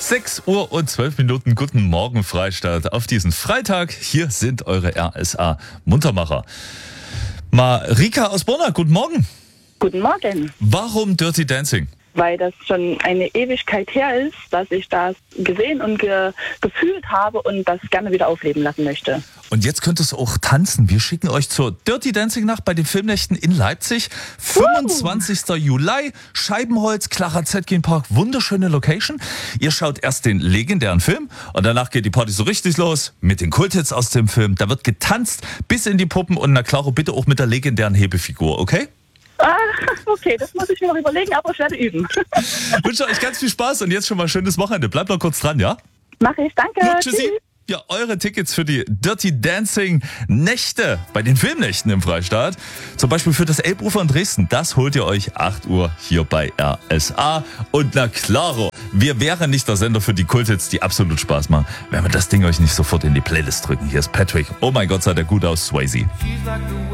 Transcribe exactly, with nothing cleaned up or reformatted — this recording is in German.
sechs Uhr und zwölf Minuten. Guten Morgen, Freistadt. Auf diesen Freitag, hier sind eure R S A-Muntermacher. Marika aus Borna, guten Morgen. Guten Morgen. Warum Dirty Dancing? Weil das schon eine Ewigkeit her ist, dass ich das gesehen und ge- gefühlt habe und das gerne wieder aufleben lassen möchte. Und jetzt könnt ihr es auch tanzen. Wir schicken euch zur Dirty Dancing Nacht bei den Filmnächten in Leipzig. fünfundzwanzigster Juli, Scheibenholz, Clara Zetkin Park, wunderschöne Location. Ihr schaut erst den legendären Film und danach geht die Party so richtig los mit den Kulthits aus dem Film. Da wird getanzt bis in die Puppen und na Clara, bitte auch mit der legendären Hebefigur, okay? Ah, okay, das muss ich mir noch überlegen, aber ich werde üben. Ich wünsche euch ganz viel Spaß und jetzt schon mal schönes Wochenende. Bleibt noch kurz dran, ja? Mache ich, danke. Gut, tschüssi. Ja, eure Tickets für die Dirty Dancing Nächte bei den Filmnächten im Freistaat, zum Beispiel für das Elbufer in Dresden, das holt ihr euch acht Uhr hier bei R S A. Und na klaro, wir wären nicht der Sender für die Kulthits, die absolut Spaß machen, wenn wir das Ding euch nicht sofort in die Playlist drücken. Hier ist Patrick. Oh mein Gott, sah der gut aus, Swayze.